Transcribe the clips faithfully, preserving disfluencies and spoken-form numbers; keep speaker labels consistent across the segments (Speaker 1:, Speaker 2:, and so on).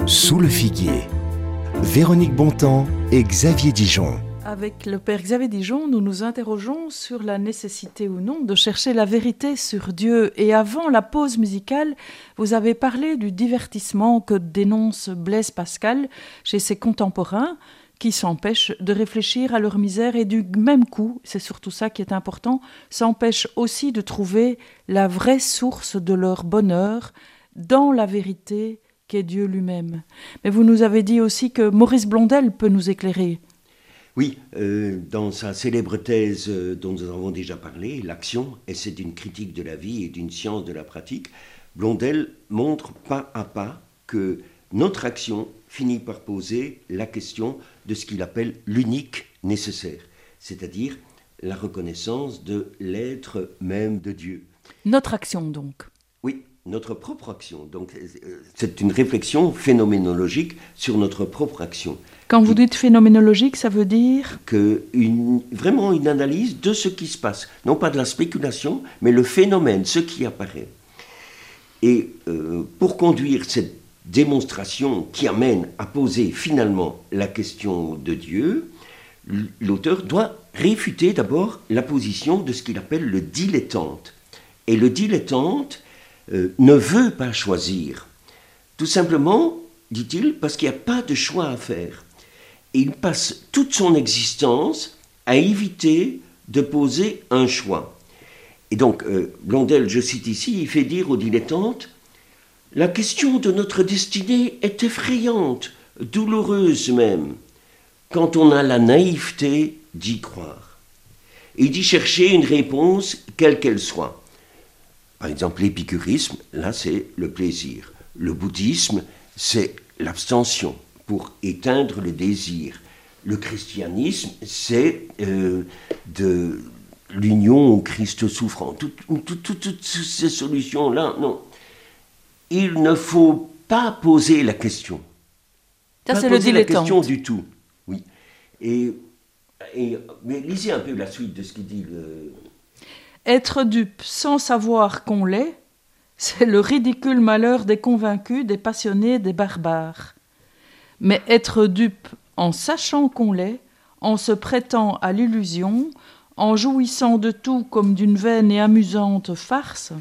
Speaker 1: Sous le figuier, Véronique Bontemps et Xavier Dijon.
Speaker 2: Avec le Père Xavier Dijon, nous nous interrogeons sur la nécessité ou non de chercher la vérité sur Dieu. Et avant la pause musicale, vous avez parlé du divertissement que dénonce Blaise Pascal chez ses contemporains, qui s'empêchent de réfléchir à leur misère et du même coup, c'est surtout ça qui est important, s'empêchent aussi de trouver la vraie source de leur bonheur dans la vérité qu'est Dieu lui-même. Mais vous nous avez dit aussi que Maurice Blondel peut nous éclairer.
Speaker 3: Oui, euh, dans sa célèbre thèse euh, dont nous avons déjà parlé, L'action, et c'est une critique de la vie et d'une science de la pratique, Blondel montre pas à pas que notre action finit par poser la question de ce qu'il appelle l'unique nécessaire, c'est-à-dire la reconnaissance de l'être même de Dieu.
Speaker 2: Notre action donc.
Speaker 3: Oui, notre propre action. Donc, c'est une réflexion phénoménologique sur notre propre action.
Speaker 2: Quand vous dites phénoménologique, ça veut dire
Speaker 3: que une, vraiment une analyse de ce qui se passe. Non pas de la spéculation, mais le phénomène, ce qui apparaît. Et euh, pour conduire cette démonstration qui amène à poser finalement la question de Dieu, l'auteur doit réfuter d'abord la position de ce qu'il appelle le dilettante. Et le dilettante euh, ne veut pas choisir. Tout simplement, dit-il, parce qu'il n'y a pas de choix à faire. Et il passe toute son existence à éviter de poser un choix. Et donc, euh, Blondel, je cite ici, il fait dire aux dilettantes « La question de notre destinée est effrayante, douloureuse même, quand on a la naïveté d'y croire. Et d'y chercher une réponse, quelle qu'elle soit. Par exemple, l'épicurisme, là, c'est le plaisir. Le bouddhisme, c'est l'abstention pour éteindre le désir. Le christianisme, c'est euh, de l'union au Christ souffrant. Toutes tout, tout, tout, ces solutions-là, non. Il ne faut pas poser la question.
Speaker 2: Ça,
Speaker 3: pas
Speaker 2: c'est
Speaker 3: poser
Speaker 2: le
Speaker 3: la
Speaker 2: dilettante.
Speaker 3: question du tout. Oui. Et, et, mais lisez un peu la suite de ce qu'il dit. Le...
Speaker 2: Être dupe sans savoir qu'on l'est, c'est le ridicule malheur des convaincus, des passionnés, des barbares. Mais être dupe en sachant qu'on l'est, en se prêtant à l'illusion, en jouissant de tout comme d'une vaine et amusante farce,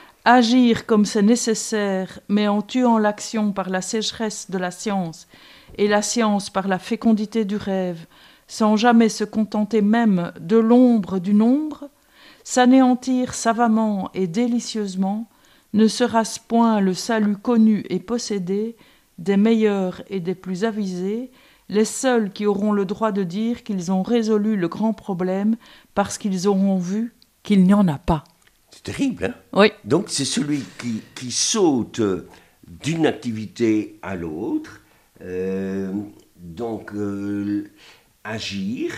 Speaker 2: agir comme c'est nécessaire, mais en tuant l'action par la sécheresse de la science et la science par la fécondité du rêve, sans jamais se contenter même de l'ombre d'une ombre, s'anéantir savamment et délicieusement, ne sera-ce point le salut connu et possédé des meilleurs et des plus avisés, les seuls qui auront le droit de dire qu'ils ont résolu le grand problème parce qu'ils auront vu qu'il n'y en a pas.
Speaker 3: C'est terrible, hein ?
Speaker 2: Oui.
Speaker 3: Donc c'est celui qui, qui saute d'une activité à l'autre, euh, donc euh, agir,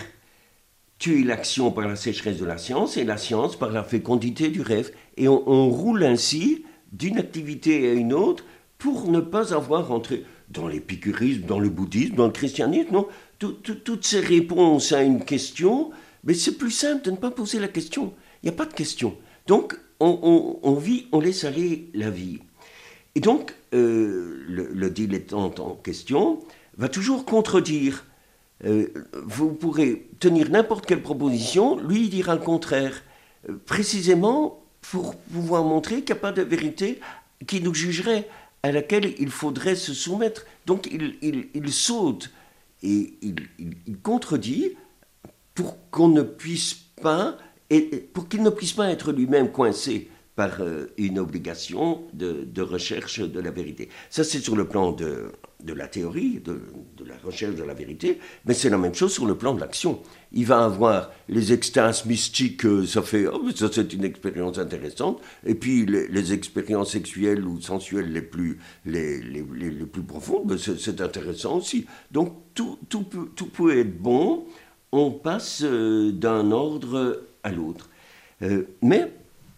Speaker 3: tuer l'action par la sécheresse de la science et la science par la fécondité du rêve. Et on, on roule ainsi d'une activité à une autre pour ne pas avoir entré dans l'épicurisme, dans le bouddhisme, dans le christianisme, non. Tout, tout, toutes ces réponses à une question, mais c'est plus simple de ne pas poser la question. Il n'y a pas de question. Donc, on, on, on vit, on laisse aller la vie. Et donc, euh, le, le dilettante en question va toujours contredire. Euh, vous pourrez tenir n'importe quelle proposition, lui il dira le contraire. Euh, précisément pour pouvoir montrer qu'il n'y a pas de vérité qui nous jugerait, à laquelle il faudrait se soumettre. Donc il, il, il saute et il, il, il contredit pour qu'on ne puisse pas, et pour qu'il ne puisse pas être lui-même coincé par euh, une obligation de, de recherche de la vérité. Ça, c'est sur le plan de, de la théorie, de, de la recherche de la vérité, mais c'est la même chose sur le plan de l'action. Il va avoir les extases mystiques, ça fait, oh, ça c'est une expérience intéressante, et puis les, les expériences sexuelles ou sensuelles les plus, les, les, les, les plus profondes, c'est, c'est intéressant aussi. Donc tout, tout, peut, tout peut être bon, on passe euh, d'un ordre à l'autre. Euh, mais,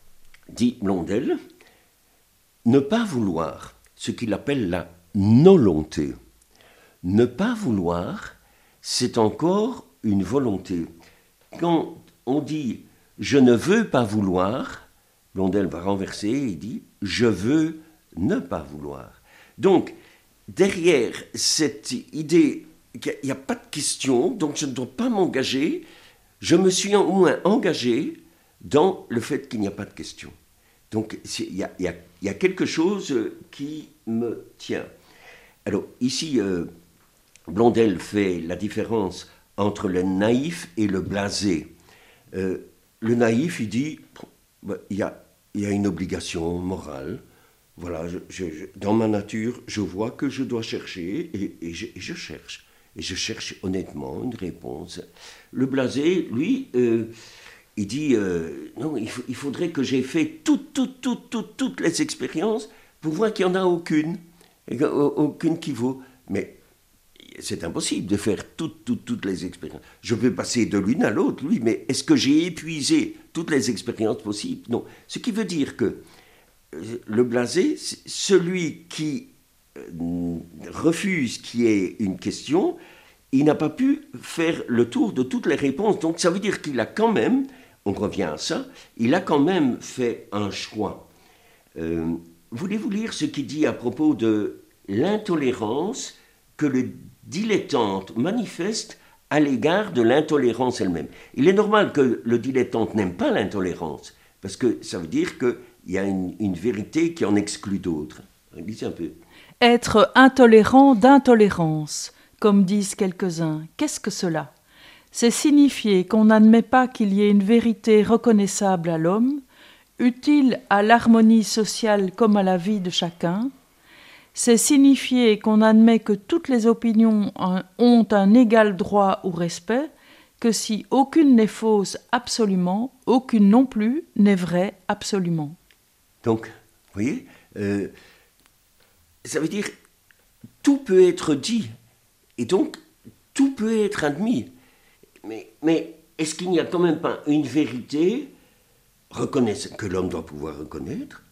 Speaker 3: dit Blondel, ne pas vouloir, ce qu'il appelle la nolonté, ne pas vouloir, c'est encore une volonté. Quand on dit « je ne veux pas vouloir », Blondel va renverser et dit « je veux ne pas vouloir ». Donc, derrière cette idée qu'il n'y a pas de question, donc je ne dois pas m'engager, je me suis au moins engagé dans le fait qu'il n'y a pas de question. Donc il y, y, y a quelque chose qui me tient. Alors ici, euh, Blondel fait la différence entre le naïf et le blasé. Euh, le naïf, il dit, il y a, y a une obligation morale. Voilà, je, je, dans ma nature, je vois que je dois chercher et, et, je, et je cherche. Et je cherche honnêtement une réponse. Le blasé, lui, euh, il dit, euh, non, il, faut, il faudrait que j'ai fait toutes, toutes, toutes, toutes, toutes les expériences pour voir qu'il n'y en a aucune, aucune qui vaut. Mais c'est impossible de faire toutes, toutes, toutes les expériences. Je peux passer de l'une à l'autre, oui, mais est-ce que j'ai épuisé toutes les expériences possibles? Non. Ce qui veut dire que le blasé, c'est celui qui euh, refuse qu'il y ait une question, il n'a pas pu faire le tour de toutes les réponses. Donc ça veut dire qu'il a quand même, on revient à ça, il a quand même fait un choix. Euh, voulez-vous lire ce qu'il dit à propos de l'intolérance que le dilettante manifeste à l'égard de l'intolérance elle-même? Il est normal que le dilettante n'aime pas l'intolérance, parce que ça veut dire qu'il y a une, une vérité qui en exclut d'autres. Lisez un peu.
Speaker 2: Être intolérant d'intolérance, comme disent quelques-uns, qu'est-ce que cela? C'est signifier qu'on n'admet pas qu'il y ait une vérité reconnaissable à l'homme, utile à l'harmonie sociale comme à la vie de chacun. C'est signifier qu'on admet que toutes les opinions ont un égal droit au respect, que si aucune n'est fausse absolument, aucune non plus n'est vraie absolument.
Speaker 3: Donc, vous voyez, euh, ça veut dire tout peut être dit, et donc tout peut être admis. Mais, mais est-ce qu'il n'y a quand même pas une vérité que l'homme doit pouvoir reconnaître,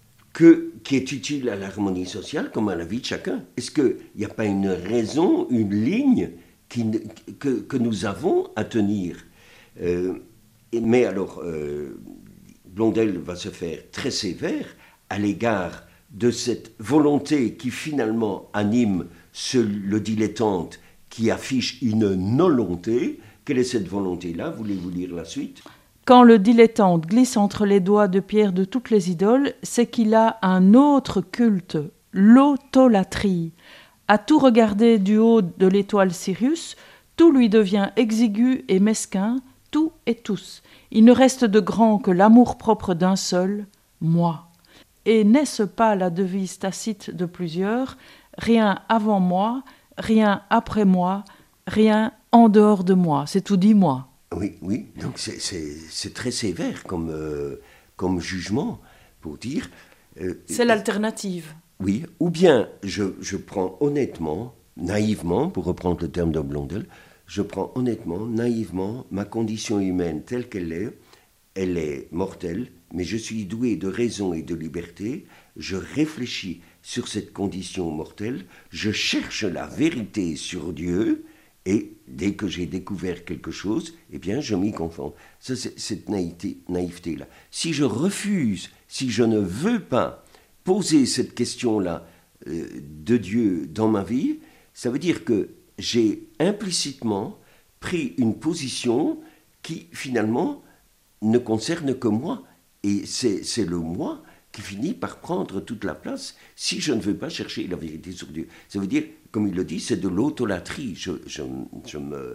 Speaker 3: que, qui est utile à l'harmonie sociale comme à la vie de chacun? Est-ce qu'il n'y a pas une raison, une ligne qui, que, que nous avons à tenir? euh, Mais alors, euh, Blondel va se faire très sévère à l'égard de cette volonté qui finalement anime ce, le dilettante qui affiche une non-volonté. Quelle est cette volonté-là? Voulez-vous lire la suite?
Speaker 2: Quand le dilettante glisse entre les doigts de pierre de toutes les idoles, c'est qu'il a un autre culte, l'autolatrie. À tout regarder du haut de l'étoile Sirius, tout lui devient exigu et mesquin, tout et tous. Il ne reste de grand que l'amour-propre d'un seul, moi. Et n'est-ce pas la devise tacite de plusieurs? Rien avant moi, rien après moi, rien en dehors de moi. C'est tout dit moi.
Speaker 3: Oui, oui, donc c'est, c'est, c'est très sévère comme, euh, comme jugement, pour dire... Euh,
Speaker 2: c'est l'alternative.
Speaker 3: Oui, ou bien je, je prends honnêtement, naïvement, pour reprendre le terme de Blondel, je prends honnêtement, naïvement, ma condition humaine telle qu'elle est, elle est mortelle, mais je suis doué de raison et de liberté, je réfléchis sur cette condition mortelle, je cherche la vérité sur Dieu, et dès que j'ai découvert quelque chose, eh bien, je m'y confonds. Ça, c'est cette naïveté, naïveté-là. Si je refuse, si je ne veux pas poser cette question-là euh, de Dieu dans ma vie, ça veut dire que j'ai implicitement pris une position qui, finalement, ne concerne que moi. Et c'est, c'est le moi qui finit par prendre toute la place si je ne veux pas chercher la vérité sur Dieu. Ça veut dire, comme il le dit, c'est de l'autolatrie. Je, je, je, me,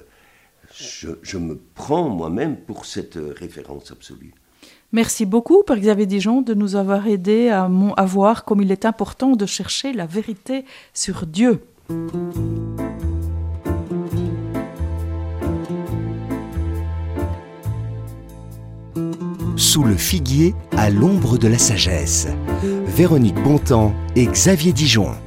Speaker 3: je, je me prends moi-même pour cette référence absolue.
Speaker 2: Merci beaucoup, Père Xavier Dijon, de nous avoir aidés à, à voir comme il est important de chercher la vérité sur Dieu.
Speaker 1: Sous le figuier, à l'ombre de la sagesse. Véronique Bontemps et Xavier Dijon.